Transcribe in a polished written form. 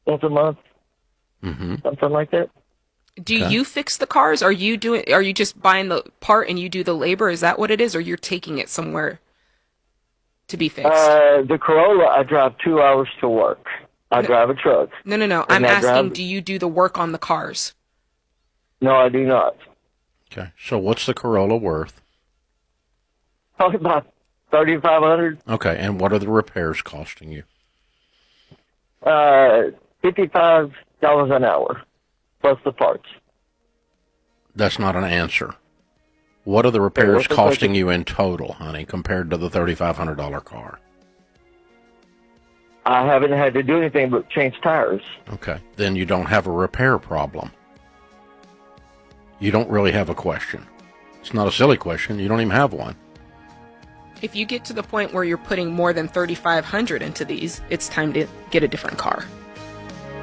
once a month, Mm-hmm. something like that. Do Okay. you fix the cars? Are you just buying the part and you do the labor? Is that what it is? Or you're taking it somewhere to be fixed? The Corolla, I drive 2 hours to work. I No, drive a truck, no. I'm and I asking, drive. do you do the work on the cars? No, I do not. Okay. So what's the Corolla worth? Probably about 3,500. Okay. And what are the repairs costing you? $55 an hour plus the parts. That's not an answer. What are the Okay, repairs what's the costing question? you in total, honey, compared to the $3,500 car? I haven't had to do anything but change tires. Okay. Then you don't have a repair problem. You don't really have a question. It's not a silly question. You don't even have one. If you get to the point where you're putting more than 3,500 into these, it's time to get a different car.